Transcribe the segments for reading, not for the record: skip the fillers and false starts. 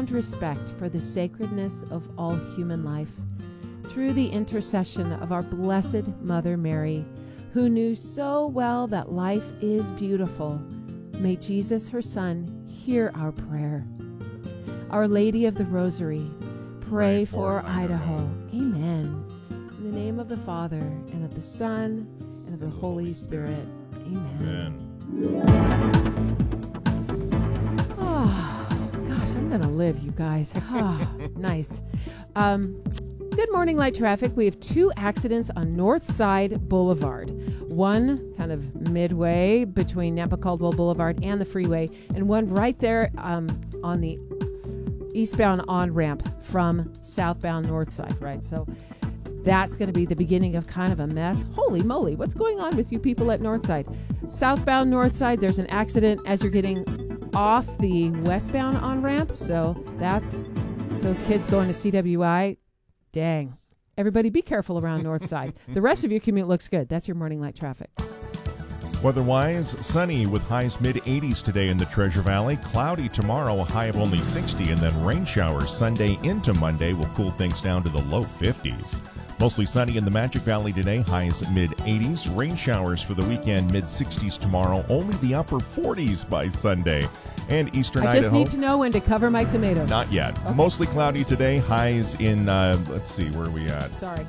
profound respect for the sacredness of all human life through the intercession of our Blessed Mother Mary, who knew so well that life is beautiful, may Jesus, her Son, hear our prayer. Our Lady of the Rosary, pray for Idaho. Amen. In the name of the Father, and of the Son, and of the Holy Spirit. Amen. Oh, gosh, I'm going to live, you guys. Oh, nice. Good morning, light traffic. We have 2 accidents on Northside Boulevard. One kind of midway between Nampa Caldwell Boulevard and the freeway, and one right there on the eastbound on-ramp from southbound Northside, right? So that's going to be the beginning of kind of a mess. Holy moly, what's going on with you people at Northside? Southbound Northside, there's an accident as you're getting off the westbound on-ramp. So that's those kids going to CWI. Dang. Everybody be careful around Northside. The rest of your commute looks good. That's your morning light traffic. Weather-wise, sunny with highs mid-80s today in the Treasure Valley. Cloudy tomorrow, a high of only 60, and then rain showers Sunday into Monday will cool things down to the low 50s. Mostly sunny in the Magic Valley today, highs mid-80s. Rain showers for the weekend, mid-60s tomorrow, only the upper 40s by Sunday. And eastern Idaho. I just need to know when to cover my tomatoes. Not yet. Okay. Mostly cloudy today, highs in, let's see, where are we at? Sorry.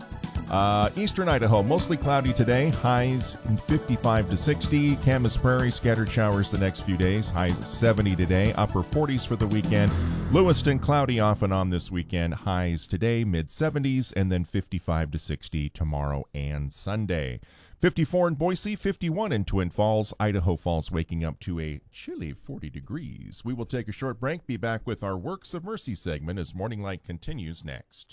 Eastern Idaho, mostly cloudy today, highs 55 to 60. Camas Prairie, scattered showers the next few days, highs 70 today, upper 40s for the weekend. Lewiston, cloudy off and on this weekend, highs today, mid-70s, and then 55 to 60 tomorrow and Sunday. 54 in Boise, 51 in Twin Falls. Idaho Falls waking up to a chilly 40 degrees. We will take a short break, be back with our Works of Mercy segment as Morning Light continues next.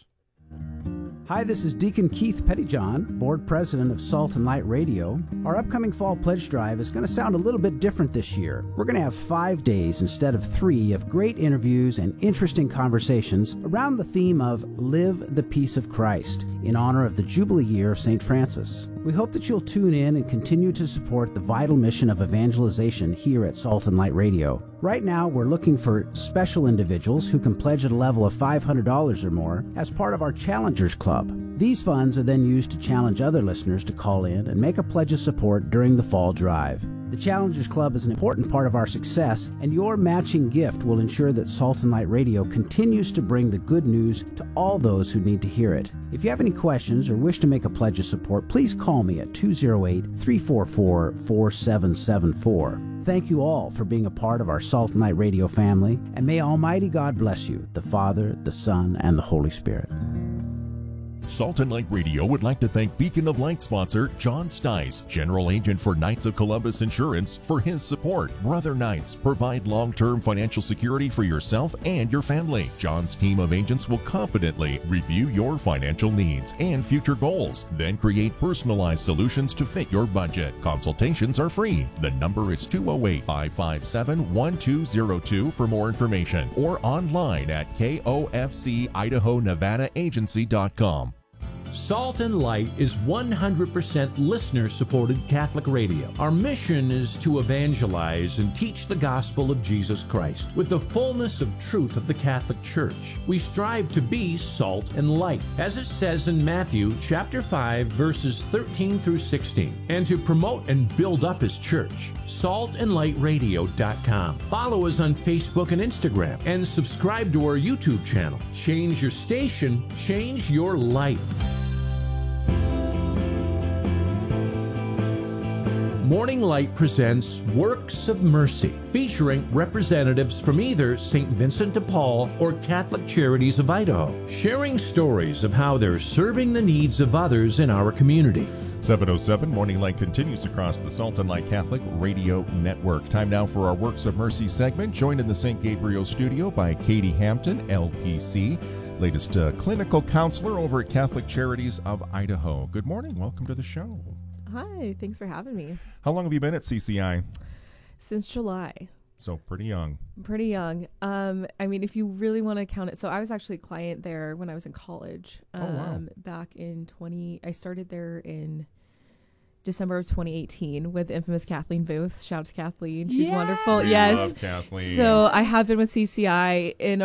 Hi, this is Deacon Keith Pettyjohn, Board President of Salt and Light Radio. Our upcoming Fall Pledge Drive is going to sound a little bit different this year. We're going to have 5 days instead of 3 of great interviews and interesting conversations around the theme of Live the Peace of Christ in honor of the Jubilee year of St. Francis. We hope that you'll tune in and continue to support the vital mission of evangelization here at Salt and Light Radio. Right now, we're looking for special individuals who can pledge at a level of $500 or more as part of our Challengers Club. These funds are then used to challenge other listeners to call in and make a pledge of support during the fall drive. The Challengers Club is an important part of our success, and your matching gift will ensure that Salt and Light Radio continues to bring the good news to all those who need to hear it. If you have any questions or wish to make a pledge of support, please call me at 208-344-4774. Thank you all for being a part of our Salt and Light Radio family, and may Almighty God bless you, the Father, the Son, and the Holy Spirit. Salt and Light Radio would like to thank Beacon of Light sponsor John Stice, General Agent for Knights of Columbus Insurance, for his support. Brother Knights provide long-term financial security for yourself and your family. John's team of agents will confidently review your financial needs and future goals, then create personalized solutions to fit your budget. Consultations are free. The number is 208-557-1202 for more information, or online at kofcidahonevadaagency.com. Salt and Light is 100% listener-supported Catholic radio. Our mission is to evangelize and teach the gospel of Jesus Christ with the fullness of truth of the Catholic Church. We strive to be salt and light, as it says in Matthew chapter 5, verses 13 through 16, and to promote and build up His church. saltandlightradio.com. Follow us on Facebook and Instagram, and subscribe to our YouTube channel. Change your station, change your life. Morning Light presents Works of Mercy, featuring representatives from either St. Vincent de Paul or Catholic Charities of Idaho, sharing stories of how they're serving the needs of others in our community. 7:07, Morning Light continues across the Salt and Light Catholic Radio Network. Time now for our Works of Mercy segment, joined in the St. Gabriel studio by Katie Hampton, LPC, latest clinical counselor over at Catholic Charities of Idaho. Good morning. Welcome to the show. Hi, thanks for having me. How long have you been at CCI? Since July. So pretty young. Pretty young. I mean, if you really want to count it. So I was actually a client there when I was in college. Wow. Back in I started there in December of 2018 with the infamous Kathleen Booth. Shout out to Kathleen. She's wonderful. We yes. love Kathleen. So I have been with CCI in